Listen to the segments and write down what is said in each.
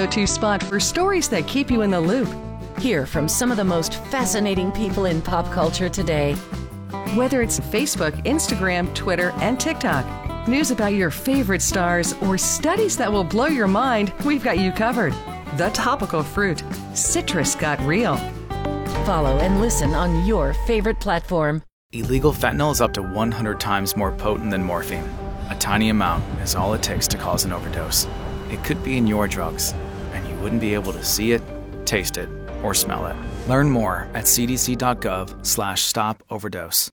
go-to spot for stories that keep you in the loop. Hear from some of the most fascinating people in pop culture today. Whether it's Facebook, Instagram, Twitter, and TikTok, news about your favorite stars, or studies that will blow your mind, we've got you covered. The Topical Fruit. Citrus got real. Follow and listen on your favorite platform. Illegal fentanyl is up to 100 times more potent than morphine. A tiny amount is all it takes to cause an overdose. It could be in your drugs, and you wouldn't be able to see it, taste it, or smell it. Learn more at cdc.gov/stop-overdose.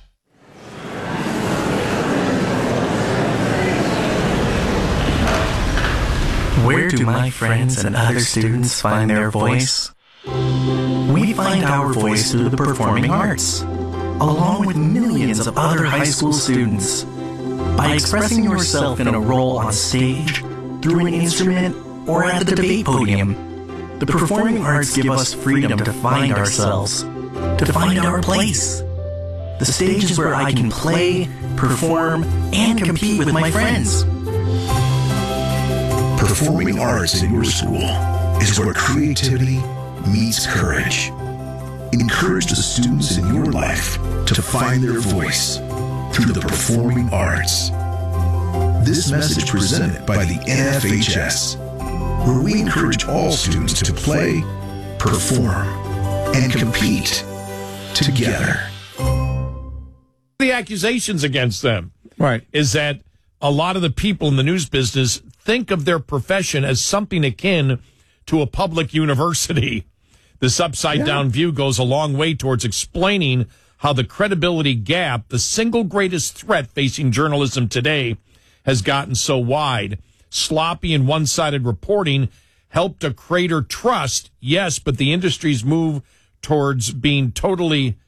Where do my friends and other students find their voice? We find our voice through the performing arts, along with millions of other high school students. By expressing yourself in a role on stage, through an instrument, or at the debate podium, the performing arts give us freedom to find ourselves, to find our place. The stage is where I can play, perform, and compete with my friends. Performing arts in your school is where creativity meets courage. Encourage the students in your life to find their voice through the performing arts. This message presented by the NFHS, where we encourage all students to play, perform, and compete together. The accusations against them, right, is that a lot of the people in the news business think of their profession as something akin to a public university. This upside-down view goes a long way towards explaining how the credibility gap, the single greatest threat facing journalism today, has gotten so wide. Sloppy and one-sided reporting helped to crater trust, yes, but the industry's move towards being totally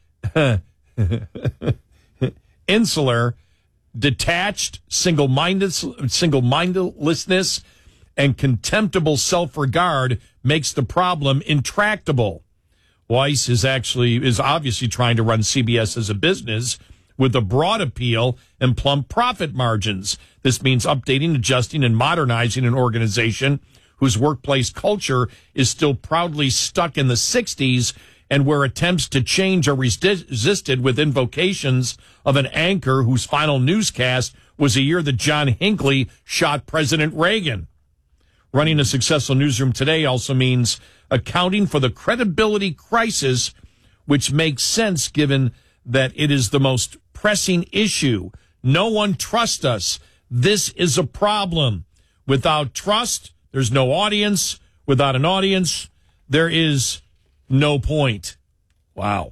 insular, detached, single-mindedness, and contemptible self-regard makes the problem intractable. Weiss is obviously trying to run CBS as a business with a broad appeal and plump profit margins. This means updating, adjusting, and modernizing an organization whose workplace culture is still proudly stuck in the 60s and where attempts to change are resisted with invocations of an anchor whose final newscast was a year that John Hinckley shot President Reagan. Running a successful newsroom today also means accounting for the credibility crisis, which makes sense given that it is the most pressing issue. No one trusts us. This is a problem. Without trust, there's no audience. Without an audience, there is no point. Wow.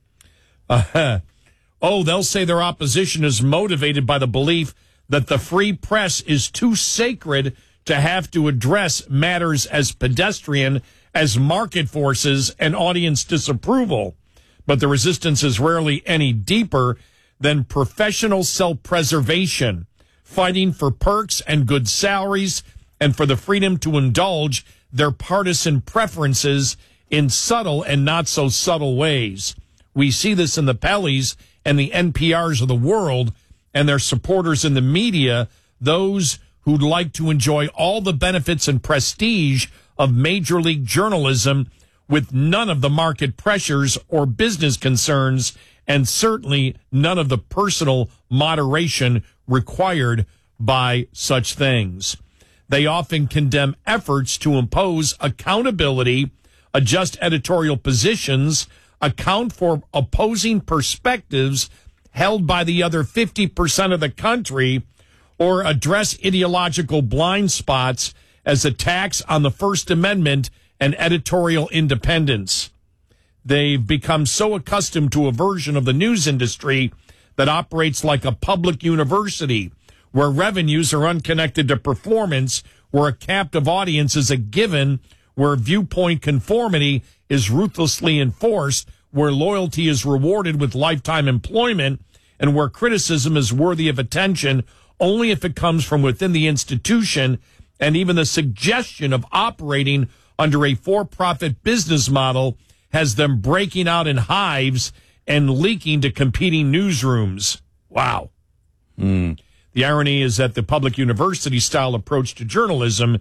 They'll say their opposition is motivated by the belief that the free press is too sacred to have to address matters as pedestrian as market forces and audience disapproval. But the resistance is rarely any deeper than professional self-preservation, fighting for perks and good salaries and for the freedom to indulge their partisan preferences in subtle and not so subtle ways. We see this in the Pellys and the NPRs of the world and their supporters in the media, those who'd like to enjoy all the benefits and prestige of major league journalism with none of the market pressures or business concerns, and certainly none of the personal moderation required by such things. They often condemn efforts to impose accountability, adjust editorial positions, account for opposing perspectives held by the other 50% of the country, or address ideological blind spots as attacks on the First Amendment and editorial independence. They've become so accustomed to a version of the news industry that operates like a public university, where revenues are unconnected to performance, where a captive audience is a given, where viewpoint conformity is ruthlessly enforced, where loyalty is rewarded with lifetime employment, and where criticism is worthy of attention only if it comes from within the institution, and even the suggestion of operating under a for-profit business model has them breaking out in hives and leaking to competing newsrooms. Wow. The irony is that the public university-style approach to journalism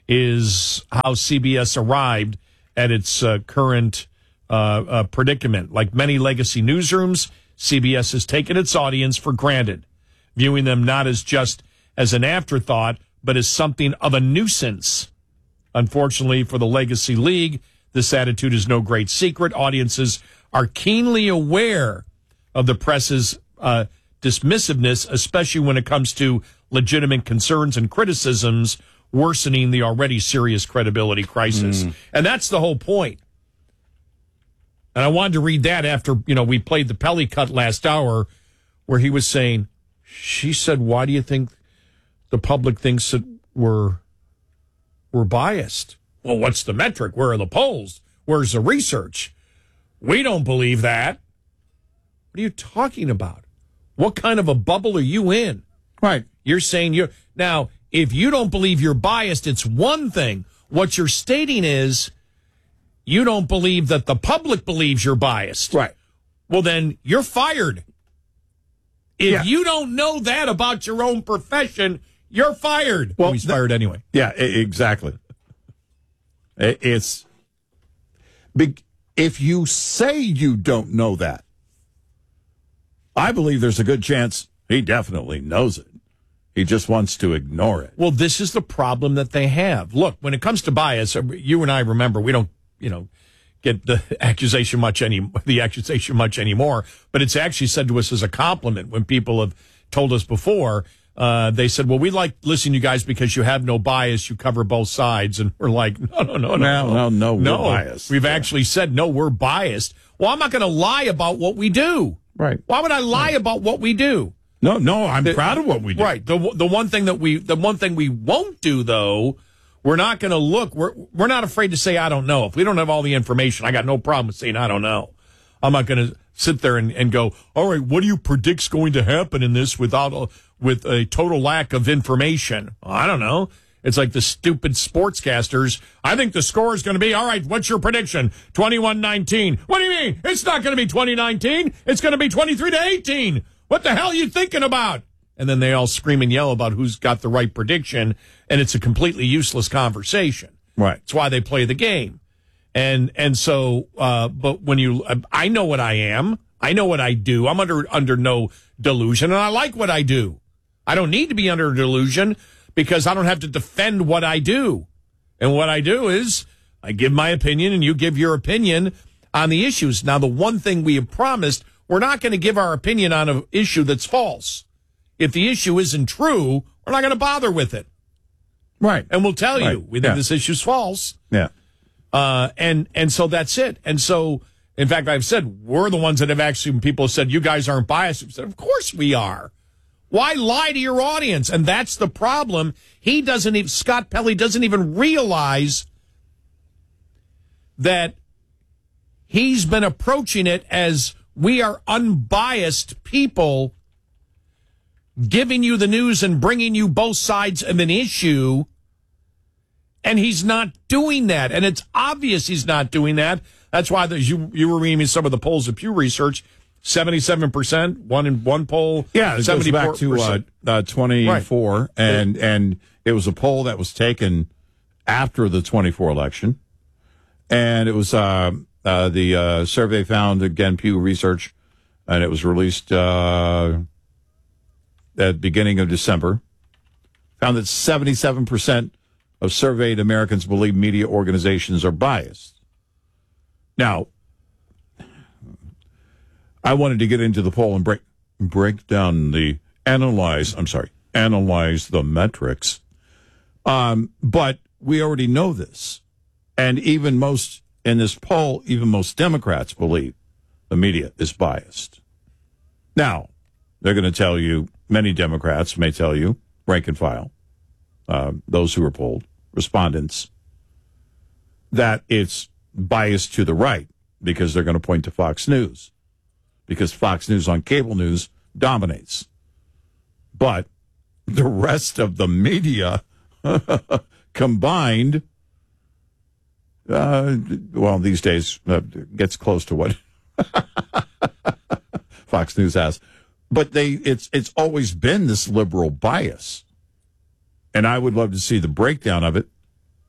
is how CBS arrived at its current predicament. Like many legacy newsrooms, CBS has taken its audience for granted, viewing them not as just as an afterthought, but as something of a nuisance. Unfortunately for the Legacy League, this attitude is no great secret. Audiences are keenly aware of the press's dismissiveness, especially when it comes to legitimate concerns and criticisms, worsening the already serious credibility crisis. And that's the whole point. And I wanted to read that after, we played the Pelly cut last hour where he was saying, she said, why do you think the public thinks that we're biased? Well, what's the metric? Where are the polls? Where's the research? We don't believe that. What are you talking about? What kind of a bubble are you in? Right. You're saying now, if you don't believe you're biased, it's one thing. What you're stating is you don't believe that the public believes you're biased. Right. Well, then you're fired. If you don't know that about your own profession, you're fired. Well, he's fired anyway. Yeah, exactly. It's big. If you say you don't know that, I believe there's a good chance he definitely knows it. He just wants to ignore it. Well, this is the problem that they have. Look, when it comes to bias, you and I remember we don't, get the accusation much anymore. But it's actually said to us as a compliment when people have told us before. They said, well, we like listening to you guys because you have no bias. You cover both sides. And we're like, no, we're biased. We've actually said, no, we're biased. Well, I'm not going to lie about what we do. Right. Why would I lie about what we do? No, I'm proud of what we do. Right. The one thing we won't do, though, we're not going to look. We're not afraid to say, I don't know. If we don't have all the information, I got no problem with saying, I don't know. I'm not going to sit there and go, all right, what do you predict's going to happen in this with a total lack of information? I don't know. It's like the stupid sportscasters. I think the score is going to be, all right, what's your prediction? 21-19. What do you mean? It's not going to be 2019. It's going to be 23-18. What the hell are you thinking about? And then they all scream and yell about who's got the right prediction, and it's a completely useless conversation. Right. It's why they play the game. And so, but when I know what I am. I know what I do. I'm under no delusion, and I like what I do. I don't need to be under a delusion because I don't have to defend what I do. And what I do is I give my opinion, and you give your opinion on the issues. Now, the one thing we have promised, we're not going to give our opinion on an issue that's false. If the issue isn't true, we're not going to bother with it. Right. And we'll tell you, we think this issue's false. Yeah. And so that's it. And so, in fact, I've said, we're the ones that have actually, when people have said, you guys aren't biased, I've said, of course we are. Why lie to your audience? And that's the problem. Scott Pelley doesn't even realize that he's been approaching it as we are unbiased people giving you the news and bringing you both sides of an issue. And he's not doing that. And it's obvious he's not doing that. That's why you were reading me some of the polls of Pew Research. 77%, one poll. Yeah, it goes back to 24, right. and it was a poll that was taken after the 24 election, and it was the survey found, again, Pew Research, and it was released at the beginning of December, found that 77% of surveyed Americans believe media organizations are biased. Now, I wanted to get into the poll and break down analyze the metrics. But we already know this. And even most Democrats believe the media is biased. Now, they're going to tell you, many Democrats may tell you, rank and file, those who are polled, respondents, that it's biased to the right because they're going to point to Fox News. Because Fox News on cable news dominates. But the rest of the media combined, these days gets close to what Fox News has. But it's always been this liberal bias. And I would love to see the breakdown of it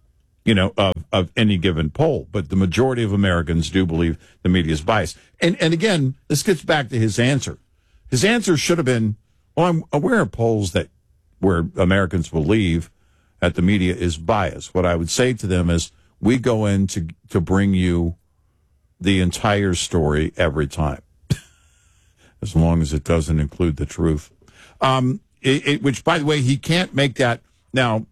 of any given poll. But the majority of Americans do believe the media is biased. And again, this gets back to his answer. His answer should have been, well, I'm aware of polls where Americans believe that the media is biased. What I would say to them is, we go in to bring you the entire story every time, as long as it doesn't include the truth. Which, by the way, he can't make that now.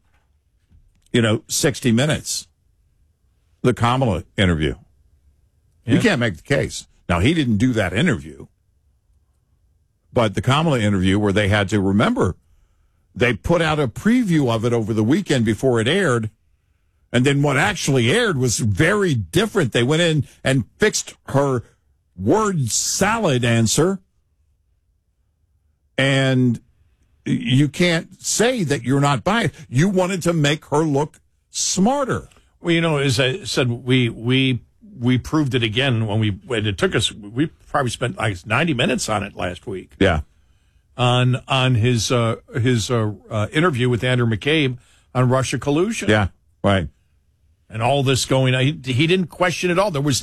60 Minutes, the Kamala interview. Yeah. You can't make the case. Now, he didn't do that interview, but the Kamala interview, where they had to remember, they put out a preview of it over the weekend before it aired. And then what actually aired was very different. They went in and fixed her word salad answer. And you can't say that you're not biased. You wanted to make her look smarter. Well, as I said, we proved it again when it took us. We probably spent like 90 minutes on it last week. Yeah, on his interview with Andrew McCabe on Russia collusion. Yeah, right. And all this going on, he didn't question at all. The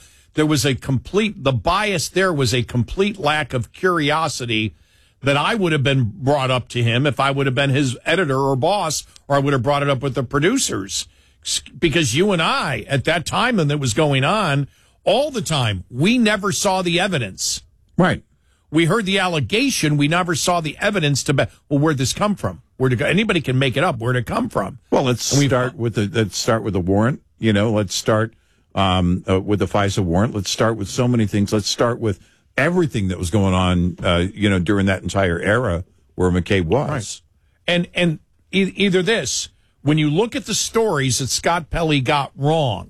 bias there was a complete lack of curiosity that I would have been brought up to him if I would have been his editor or boss, or I would have brought it up with the producers. Because you and I, at that time when it was going on, all the time, we never saw the evidence. Right. We heard the allegation. We never saw the evidence where'd this come from? Anybody can make it up. Where'd it come from? Well, let's start with the warrant. Let's start with the FISA warrant. Let's start with so many things. Let's start with everything that was going on, during that entire era where McCabe was. Right. And either this, when you look at the stories that Scott Pelley got wrong,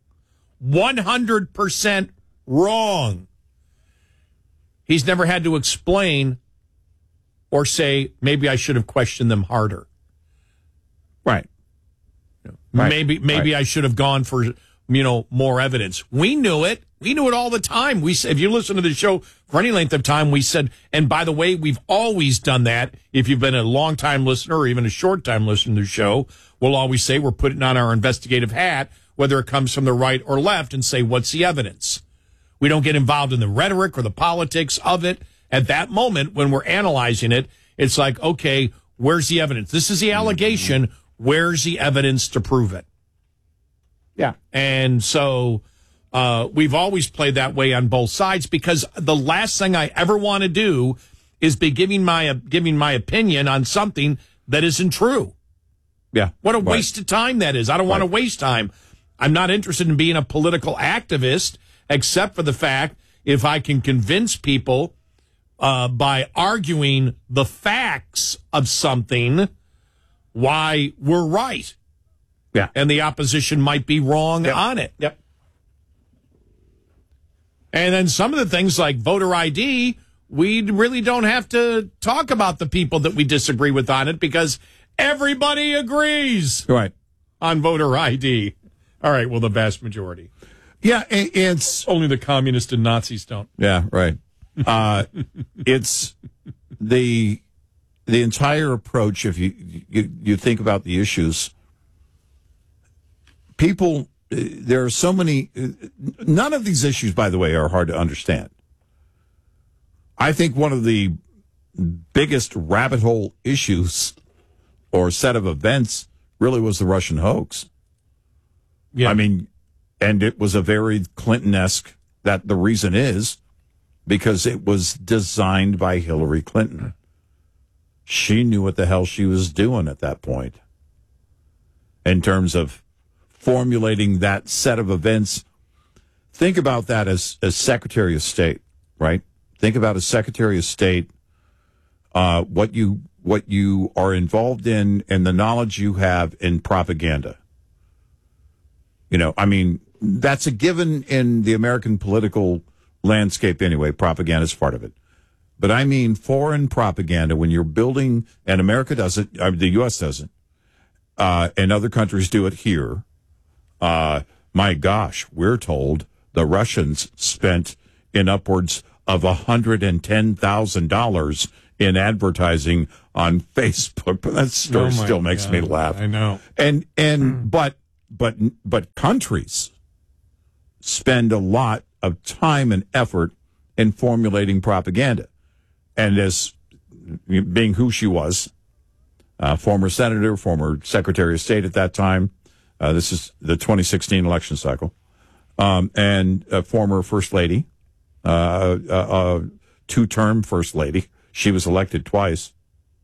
100% wrong, he's never had to explain or say, maybe I should have questioned them harder. Right. Maybe I should have gone for, more evidence. We knew it. We knew it all the time. If you listen to the show for any length of time, we said, and by the way, we've always done that. If you've been a long-time listener or even a short-time listener to the show, we'll always say we're putting on our investigative hat, whether it comes from the right or left, and say, what's the evidence? We don't get involved in the rhetoric or the politics of it. At that moment, when we're analyzing it, it's like, okay, where's the evidence? This is the allegation. Where's the evidence to prove it? Yeah. And so we've always played that way on both sides, because the last thing I ever want to do is be giving my opinion on something that isn't true. Yeah. What a waste of time that is. I don't want to waste time. I'm not interested in being a political activist, except for the fact if I can convince people by arguing the facts of something why we're right. Yeah. And the opposition might be wrong on it. Yep. And then some of the things like voter ID, we really don't have to talk about the people that we disagree with on it, because everybody agrees on voter ID. All right, well, the vast majority. Yeah, it's only the communists and Nazis don't. Yeah, right. It's the entire approach. If you think about the issues, people, there are so many. None of these issues, by the way, are hard to understand. I think one of the biggest rabbit hole issues or set of events really was the Russian hoax. Yeah. I mean, and it was a very Clinton-esque, that the reason is because it was designed by Hillary Clinton. She knew what the hell she was doing at that point in terms of formulating that set of events. Think about that as Secretary of State, right? Think about as Secretary of State, what you are involved in and the knowledge you have in propaganda. You know, I mean, that's a given in the American political landscape anyway. Propaganda is part of it. But I mean foreign propaganda, when you're building, and America does it, the U.S. doesn't, and other countries do it here. My gosh, we're told the Russians spent in upwards of $110,000 in advertising on Facebook. That story still makes me laugh. I know. But countries spend a lot of time and effort in formulating propaganda. And as being who she was, former senator, former secretary of state at that time, this is the 2016 election cycle, and former first lady, two-term first lady. She was elected twice.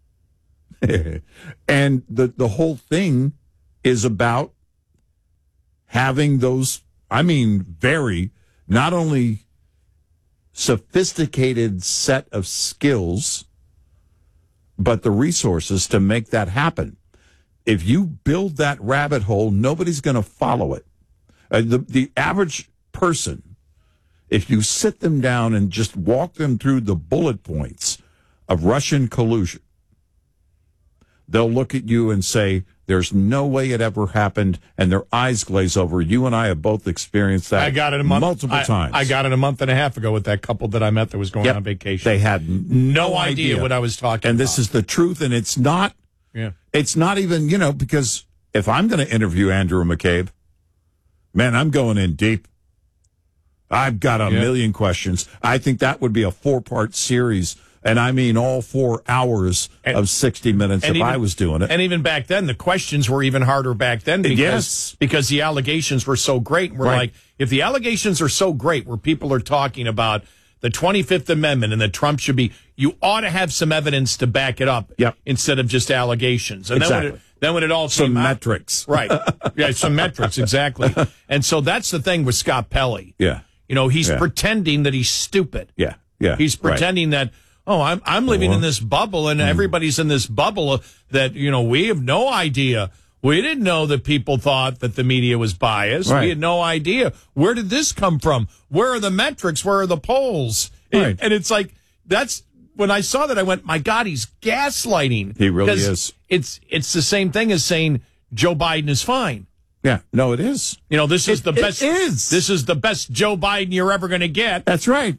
And the whole thing is about having those, very, not only sophisticated set of skills, but the resources to make that happen. If you build that rabbit hole, nobody's going to follow it. The average person, if you sit them down and just walk them through the bullet points of Russian collusion, they'll look at you and say, there's no way it ever happened, and their eyes glaze over. You and I have both experienced that. I got it multiple times. I got it a month and a half ago with that couple that I met that was going on vacation. They had no idea what I was talking about. And this is the truth, and it's not even, because if I'm going to interview Andrew McCabe, man, I'm going in deep. I've got a million questions. I think that would be a 4-part series. And all 4 hours of 60 Minutes if I was doing it. And even back then, the questions were even harder back then because the allegations were so great. We're like, if the allegations are so great where people are talking about the 25th Amendment and that Trump should be, you ought to have some evidence to back it up instead of just allegations. And then when it all came out, metrics. Right. Yeah, some metrics, exactly. And so that's the thing with Scott Pelley. Yeah. He's pretending that he's stupid. Yeah. Yeah. He's pretending that, I'm living in this bubble, and everybody's in this bubble that, we have no idea. We didn't know that people thought that the media was biased. Right. We had no idea. Where did this come from? Where are the metrics? Where are the polls? Right. And it's like, that's when I saw that, I went, my God, he's gaslighting. He really is. It's the same thing as saying Joe Biden is fine. Yeah, no, it is. This is the best. It is. This is the best Joe Biden you're ever going to get. That's right.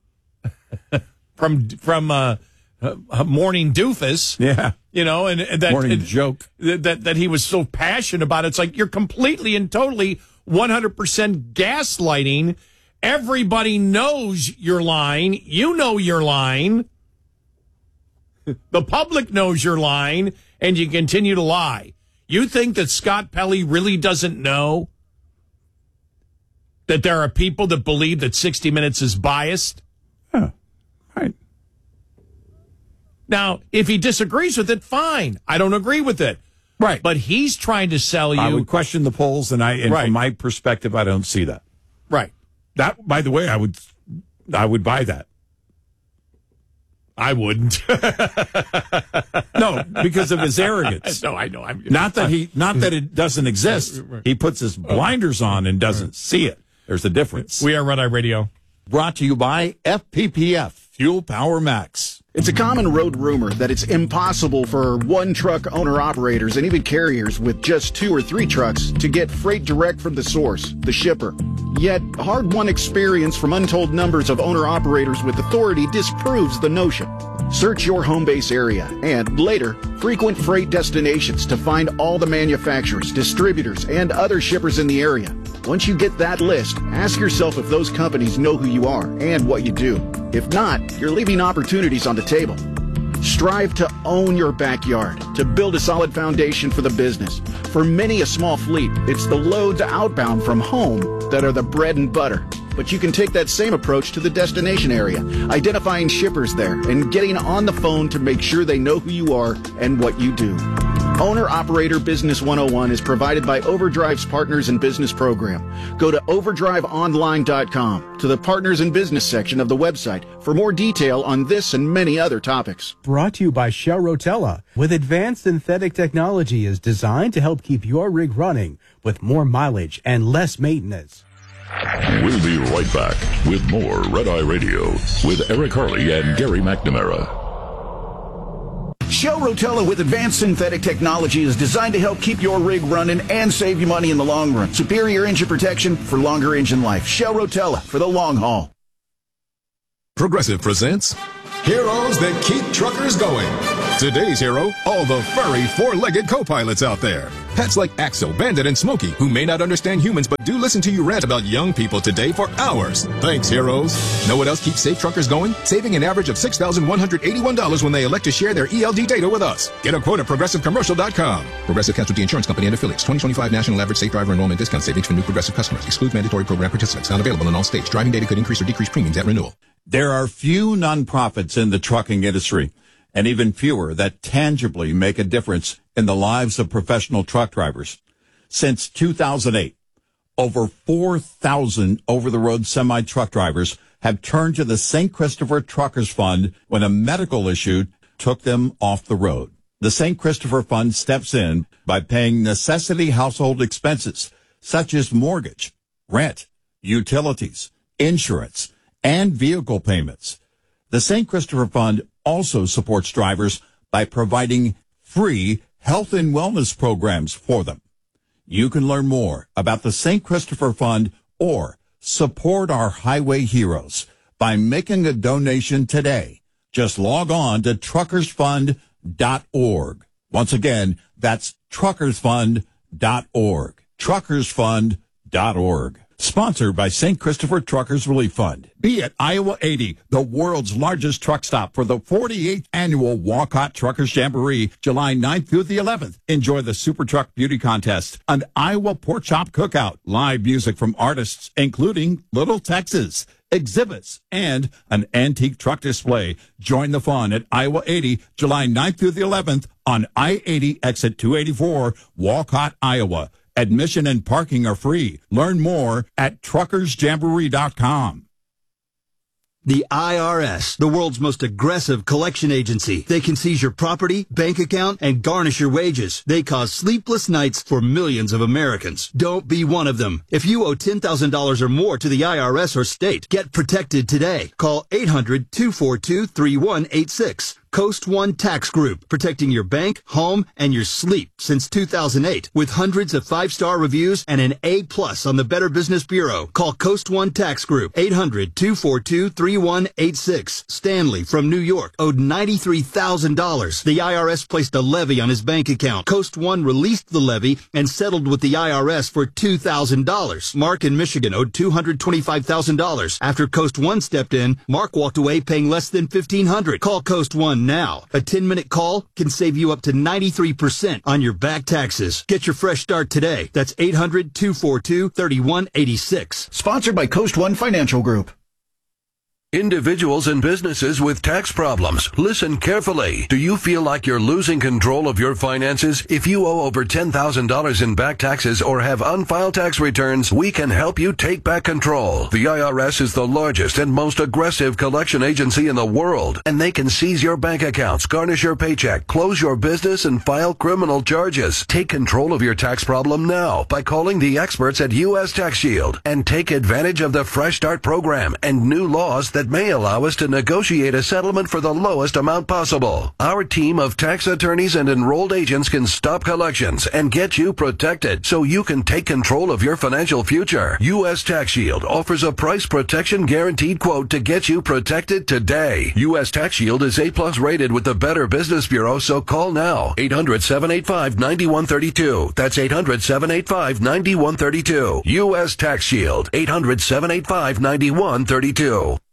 From Morning Doofus. Yeah. And that Morning Joke. That he was so passionate about. It's like you're completely and totally 100% gaslighting. Everybody knows you're lying. You know you're lying. The public knows you're lying, and you continue to lie. You think that Scott Pelley really doesn't know that there are people that believe that 60 Minutes is biased? Yeah, right. Now, if he disagrees with it, fine. I don't agree with it. Right. But he's trying to sell you. I would question the polls, and from my perspective, I don't see that. Right. That, by the way, I would buy that. I wouldn't. No, because of his arrogance. No, I know. Not that it doesn't exist. He puts his blinders on and doesn't see it. There's a difference. We are Red Eye Radio. Brought to you by FPPF, Fuel Power Max. It's a common road rumor that it's impossible for one-truck owner-operators and even carriers with just 2 or 3 trucks to get freight direct from the source, the shipper. Yet, hard-won experience from untold numbers of owner-operators with authority disproves the notion. Search your home base area and, later, frequent freight destinations to find all the manufacturers, distributors, and other shippers in the area. Once you get that list, ask yourself if those companies know who you are and what you do. If not, you're leaving opportunities on the table. Strive to own your backyard, to build a solid foundation for the business. For many a small fleet, it's the loads outbound from home that are the bread and butter. But you can take that same approach to the destination area, identifying shippers there and getting on the phone to make sure they know who you are and what you do. Owner-Operator Business 101 is provided by Overdrive's Partners in Business program. Go to overdriveonline.com to the Partners in Business section of the website for more detail on this and many other topics. Brought to you by Shell Rotella. With advanced synthetic technology is designed to help keep your rig running with more mileage and less maintenance. We'll be right back with more Red Eye Radio with Eric Harley and Gary McNamara. Shell Rotella with advanced synthetic technology is designed to help keep your rig running and save you money in the long run. Superior engine protection for longer engine life. Shell Rotella for the long haul. Progressive presents Heroes That Keep Truckers Going. Today's hero, all the furry four-legged co-pilots out there. Pets like Axel, Bandit, and Smokey, who may not understand humans but do listen to you rant about young people today for hours. Thanks, heroes. Know what else keeps safe truckers going? Saving an average of $6,181 when they elect to share their ELD data with us. Get a quote at ProgressiveCommercial.com. Progressive Casualty Insurance Company and affiliates. 2025 National Average Safe Driver Enrollment Discount Savings for new Progressive customers. Excludes mandatory program participants. Not available in all states. Driving data could increase or decrease premiums at renewal. There are few nonprofits in the trucking industry, and even fewer that tangibly make a difference in the lives of professional truck drivers. Since 2008, over 4,000 over-the-road semi-truck drivers have turned to the St. Christopher Truckers Fund when a medical issue took them off the road. The St. Christopher Fund steps in by paying necessity household expenses such as mortgage, rent, utilities, insurance, and vehicle payments. The St. Christopher Fund also supports drivers by providing free health and wellness programs for them. You can learn more about the St. Christopher Fund or support our highway heroes by making a donation today. Just log on to truckersfund.org. Once again, that's truckersfund.org. Truckersfund.org. Sponsored by St. Christopher Truckers Relief Fund. Be at Iowa 80, the world's largest truck stop for the 48th annual Walcott Truckers Jamboree, July 9th through the 11th. Enjoy the Super Truck Beauty Contest, an Iowa Pork Chop Cookout, live music from artists including Little Texas, exhibits, and an antique truck display. Join the fun at Iowa 80, July 9th through the 11th on I-80 exit 284, Walcott, Iowa. Admission and parking are free. Learn more at truckersjamboree.com. The IRS, the world's most aggressive collection agency. They can seize your property, bank account, and garnish your wages. They cause sleepless nights for millions of Americans. Don't be one of them. If you owe $10,000 or more to the IRS or state, get protected today. Call 800-242-3186. Coast One Tax Group, protecting your bank, home, and your sleep since 2008. With hundreds of 5-star reviews and an A+ on the Better Business Bureau. Call Coast One Tax Group, 800-242-3186. Stanley from New York owed $93,000. The IRS placed a levy on his bank account. Coast One released the levy and settled with the IRS for $2,000. Mark in Michigan owed $225,000. After Coast One stepped in, Mark walked away paying less than $1,500. Call Coast One now. A 10-minute call can save you up to 93% on your back taxes. Get your fresh start today. That's 800-242-3186. Sponsored by Coast One Financial Group. Individuals and businesses with tax problems, listen carefully. Do you feel like you're losing control of your finances? If you owe over $10,000 in back taxes or have unfiled tax returns, we can help you take back control. The IRS is the largest and most aggressive collection agency in the world, and they can seize your bank accounts, garnish your paycheck, close your business, and file criminal charges. Take control of your tax problem now by calling the experts at U.S. Tax Shield and take advantage of the Fresh Start program and new laws that may allow us to negotiate a settlement for the lowest amount possible. Our team of tax attorneys and enrolled agents can stop collections and get you protected so you can take control of your financial future. U.S. Tax Shield offers a price protection guaranteed quote to get you protected today. U.S. Tax Shield is A+ rated with the Better Business Bureau, so call now. 800-785-9132. That's 800-785-9132. U.S. Tax Shield. 800-785-9132.